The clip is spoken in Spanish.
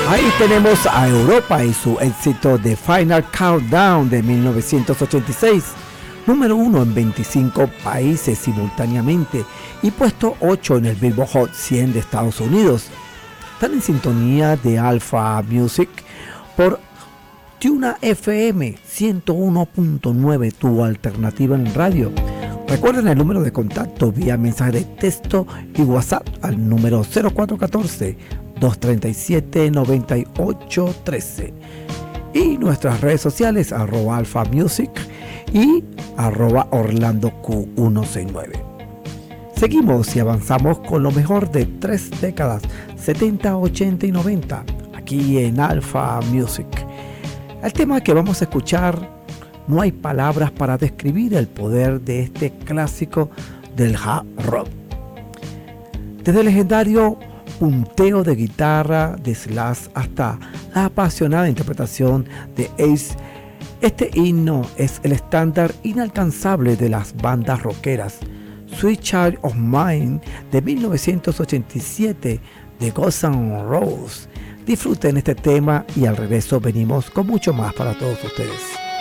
Ahí tenemos a Europa y su éxito The Final Countdown de 1986, número 1 en 25 países simultáneamente y puesto 8 en el Billboard Hot 100 de Estados Unidos. Están en sintonía de Alpha Music por Tuna FM 101.9, tu alternativa en radio. Recuerden el número de contacto vía mensaje de texto y WhatsApp al número 0414-237-9813 y nuestras redes sociales @Alpha Music y @OrlandoQ169. Seguimos y avanzamos con lo mejor de 3 décadas, 70, 80 y 90, aquí en Alpha Music. El tema que vamos a escuchar, no hay palabras para describir el poder de este clásico del hard rock. Desde el legendario punteo de guitarra de Slash hasta la apasionada interpretación de Ace, este himno es el estándar inalcanzable de las bandas rockeras. Sweet Child of Mine de 1987 de Guns N' Roses. Disfruten este tema y al regreso venimos con mucho más para todos ustedes.